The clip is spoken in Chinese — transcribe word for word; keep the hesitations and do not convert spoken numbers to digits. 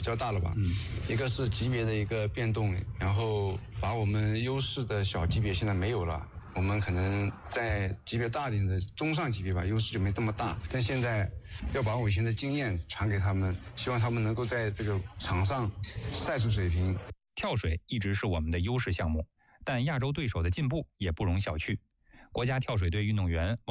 较大了吧。嗯，一个是级别的一个变动，然后把我们优势的小级别现在没有了。我们可能在级别大点的中上级别吧，优势就没这么大。但现在要把我以前的经验传给他们，希望他们能够在这个场上赛出水平。 跳水一直是我们的优势项目，但亚洲对手的进步也不容小觑。国家跳水队运动员